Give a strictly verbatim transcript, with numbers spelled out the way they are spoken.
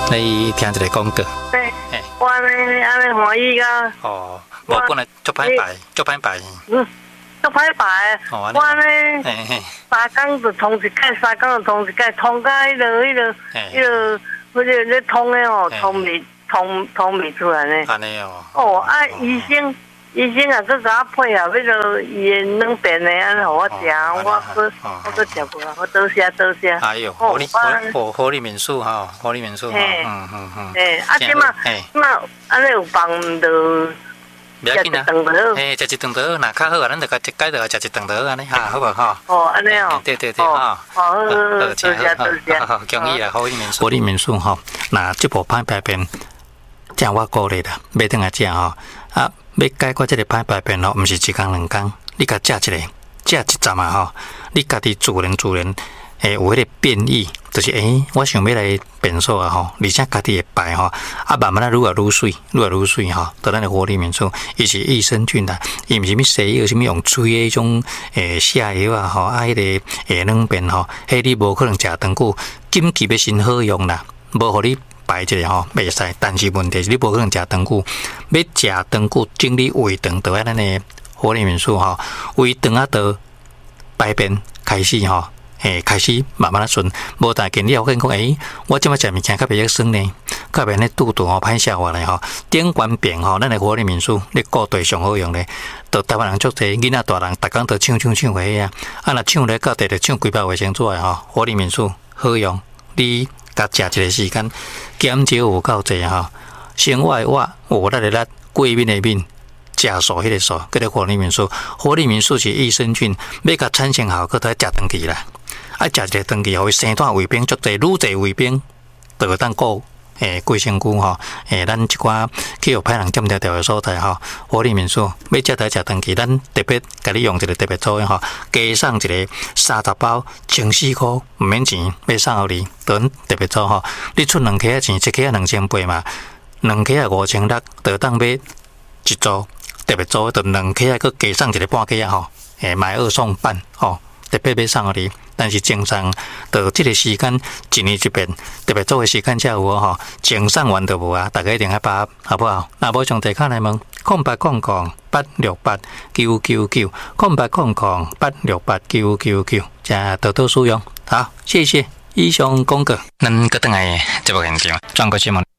你听一个广告。 对，我安尼安尼欢喜啊。 哦，我本来足歹排，足歹排。 嗯，足歹排。 哦， 我安尼三工就通一届，三工就通一届，通到迄落迄落迄落，迄个咧通的哦，通未通通未出来呢。 安尼哦。 哦，啊，医生。医生啊，佮甲我配合迄落伊的两边的，安尼互我食，我佮我佮食过，我多谢多谢。 哎呦，好利好好利民宿哈，好利民宿哈，嗯嗯嗯。 诶，啊，即嘛，即嘛，安尼有帮就食一顿就好。 嘿，食一顿就好，那较好啊，咱就甲一解着食一顿就好安尼哈，好无哈？ 哦，安尼哦。 对对对哈。 好，好，多谢多谢。 好，恭喜啦，好利民宿。好利民宿哈，那这部歹排便，正我鼓励啦，买顿来食吼啊。要解决这个歹排便吼，毋是一工两工，你甲食一个，食一站啊吼，你家己自然自然诶有迄个变异，就是诶、欸，我想要来便所啊吼，而且家己会排吼，啊慢慢啊愈来愈水，愈来愈水吼，到咱的活力民宿，伊是益生菌啦，伊毋是物西药，什物用吹迄种诶下药啊吼，啊迄、那个诶软便吼，迄你无可能食长久，紧急要先好用啦，无互你。排一个吼袂使，但是问题是你无可能食长久，要食长久，整理胃肠，就喺咱的活力民宿吼，胃肠啊到排便开始吼，诶开始慢慢啊顺，无但见你有可能讲，诶、欸，我即摆食物件较袂晓酸呢，较袂咧肚肚吼歹消化咧吼，顶关便吼，咱的活力民宿你顾对上好用咧，到台湾人足济囡仔大人，逐工都抢抢抢回啊，啊若抢咧到地着抢几百卫生纸诶吼，活力民宿好用，你。甲食一个时间，减少有够济吼，生活的活，活力的力，过敏的敏，食素迄个素，叫做活力民宿。活力民宿是益生菌，要甲产生效果，都要食长期啦。啊，食一个长期，互伊生段胃病足济，愈济胃病，就会当顾诶过身躯吼。诶，咱一寡去有歹人检调调的所在吼，活力民宿要食台食长期，咱特别甲你用一个特别做的吼，加送一个三十包，千四块，毋免钱，要送互你，等特别做吼。你出两克钱，一克两千八嘛，两克五千六，就当买一组特别做，就两克啊，佮加送一个半克啊吼，诶，买二送半吼。特别要送互你，但是正常到这个时间一年一遍，特别做的时间才有哦吼。正送完就无啊，大家一定要把握，好不好？那无上电话来问，空八空空八六八九九九，空八空空八六八九九九，加多多使用。好，谢谢以上广告。咱搁等来节目现场，转过去问。